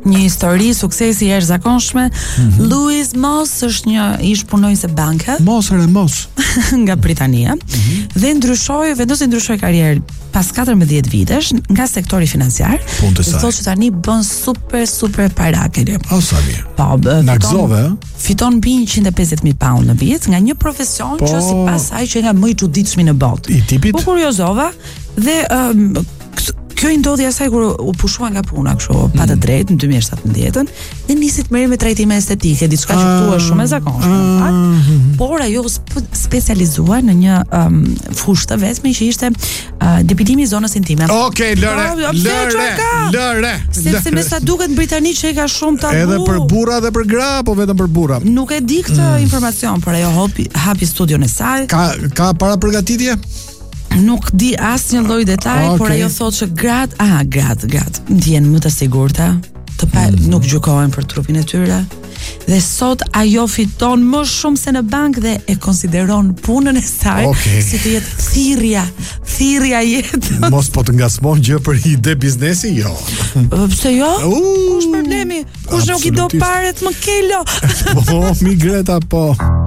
një histori suksesi e jashtëzakonshme. Louis Moss është një ish punonjës e banke. Moss nga Britania dhe vendosi ndryshoi karrierën pas 14 vitesh nga sektori financiar. Thotë që tani bën super parakë. O sa mirë. Po, fiton mbi 150.000 pound në vit nga një profesion që sipas saj që nga më i çuditshmi në botë. Po kuriozova dhe kjo i ndodhi asaj kur u pushua nga puna kështu pa të drejtë në 2017 dhe nisi të merret me trajtime estetike, diçka që këtu është shumë e zakonshme. Por ajo specializua në një fushë të vetme që ishte depilimi i zonës intime. Okej, lëre. Sepse me sa duket në Britani që ka shumë tabu. Edhe për burra dhe për gra, po vetëm për burra. Nuk e di këtë informacion, por ajo hapi studion e saj. Ka para përgatitje? Nuk di asnjë lloj detaj, por ajo thotë që gratë ndjen më të sigurta, nuk gjykohen për trupin e tyre. Dhe sot ajo fiton më shumë se në bank dhe e konsideron punën e saj si të jetë thirrja jetë. Mos po të ngasmon gjë për ide biznesi, jo. Pse jo? Kush problemi? Kush nuk i do paret më kelo? Po, mi Greta, po.